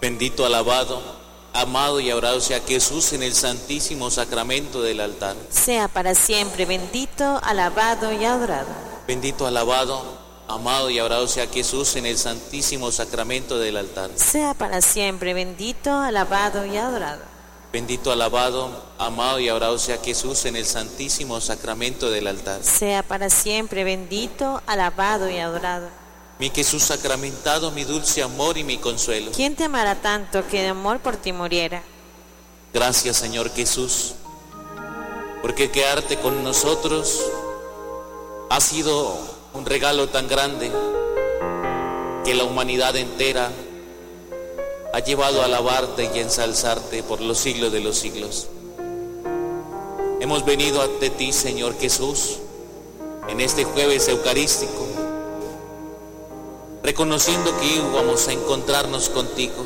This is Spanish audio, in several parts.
Bendito, alabado, amado y adorado sea Jesús en el santísimo sacramento del altar. Sea para siempre bendito, alabado y adorado. Bendito, alabado, amado y adorado sea Jesús en el santísimo sacramento del altar. Sea para siempre bendito, alabado y adorado. Bendito, alabado, amado y adorado sea Jesús en el santísimo sacramento del altar. Sea para siempre bendito, alabado y adorado. Mi Jesús sacramentado, mi dulce amor y mi consuelo. ¿Quién te amará tanto que de amor por ti muriera? Gracias, Señor Jesús, porque quedarte con nosotros ha sido un regalo tan grande que la humanidad entera ha llevado a alabarte y ensalzarte por los siglos de los siglos. Hemos venido ante ti, Señor Jesús, en este jueves eucarístico, reconociendo que íbamos a encontrarnos contigo.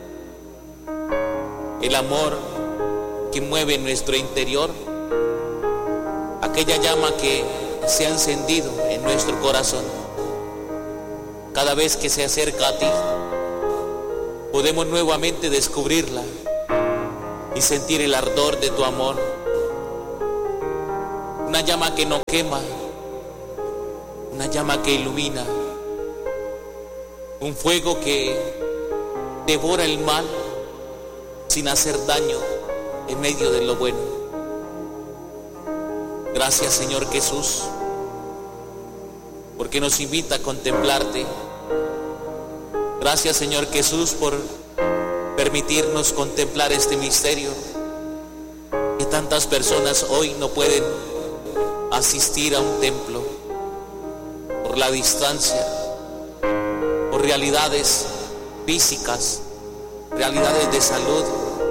El amor que mueve nuestro interior, aquella llama que se ha encendido en nuestro corazón. Cada vez que se acerca a ti, podemos nuevamente descubrirla y sentir el ardor de tu amor. Una llama que no quema, una llama que ilumina, un fuego que devora el mal sin hacer daño en medio de lo bueno. Gracias, Señor Jesús, porque nos invita a contemplarte. Gracias, Señor Jesús, por permitirnos contemplar este misterio que tantas personas hoy no pueden asistir a un templo por la distancia, por realidades físicas, realidades de salud.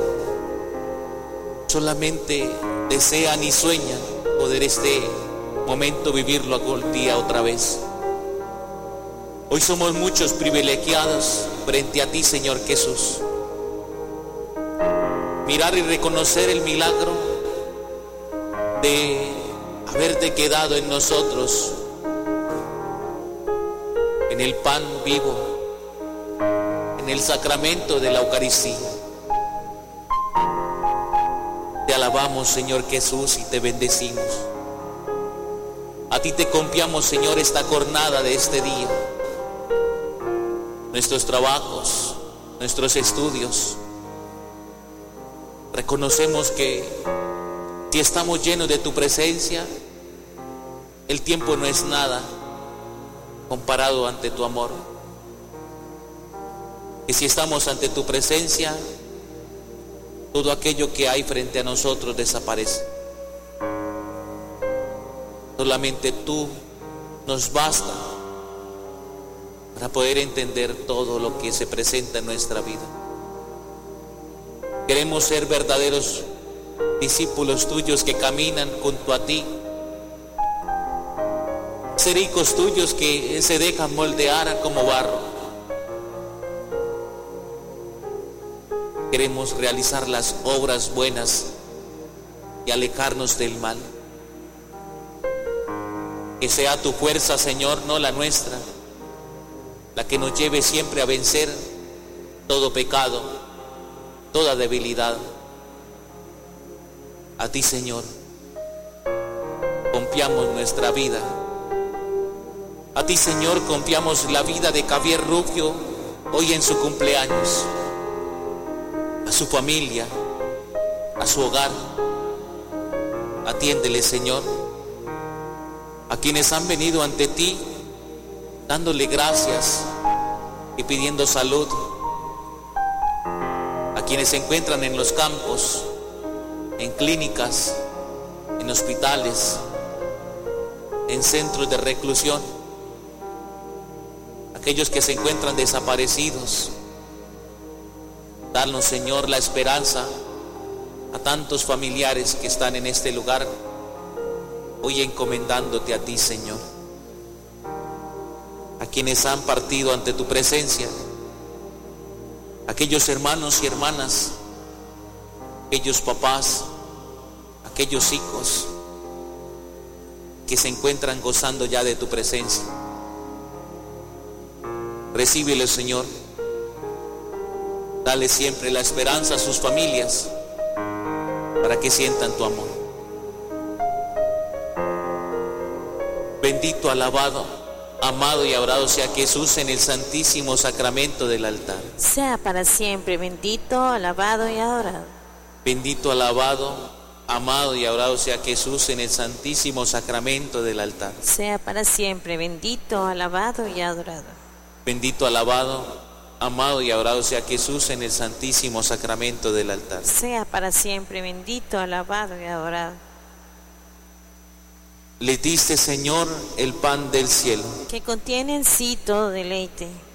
Solamente desean y sueñan poder este momento vivirlo algún día otra vez. Hoy somos muchos privilegiados frente a ti, Señor Jesús. Mirar y reconocer el milagro de haberte quedado en nosotros, en el pan vivo, en el sacramento de la Eucaristía. Te alabamos, Señor Jesús, y te bendecimos. A ti te confiamos, Señor, esta jornada de este día, nuestros trabajos, nuestros estudios. Reconocemos que si estamos llenos de tu presencia, el tiempo no es nada comparado ante tu amor. Que si estamos ante tu presencia, todo aquello que hay frente a nosotros desaparece. Solamente tú nos basta para poder entender todo lo que se presenta en nuestra vida. Queremos ser verdaderos discípulos tuyos que caminan junto a ti, ser hijos tuyos que se dejan moldear como barro. Queremos realizar las obras buenas y alejarnos del mal. Que sea tu fuerza, Señor, no la nuestra, la que nos lleve siempre a vencer todo pecado, toda debilidad. A ti, Señor, confiamos nuestra vida. A ti, Señor, confiamos la vida de Javier Rubio hoy en su cumpleaños, a su familia, a su hogar. Atiéndele, Señor. A quienes han venido ante ti dándole gracias y pidiendo salud, a quienes se encuentran en los campos, en clínicas, en hospitales, en centros de reclusión, aquellos que se encuentran desaparecidos. Danos, Señor, la esperanza a tantos familiares que están en este lugar, hoy encomendándote a ti, Señor. A quienes han partido ante tu presencia, aquellos hermanos y hermanas, aquellos papás, aquellos hijos que se encuentran gozando ya de tu presencia. Recíbelos, Señor. Dale siempre la esperanza a sus familias para que sientan tu amor. Bendito, alabado, amado y adorado sea Jesús en el santísimo sacramento del altar. Sea para siempre bendito, alabado y adorado. Bendito, alabado, amado y adorado sea Jesús en el santísimo sacramento del altar. Sea para siempre bendito, alabado y adorado. Bendito, alabado, amado y adorado sea Jesús en el santísimo sacramento del altar. Sea para siempre bendito, alabado y adorado. Le diste, Señor, el pan del cielo. Que contiene en sí todo deleite.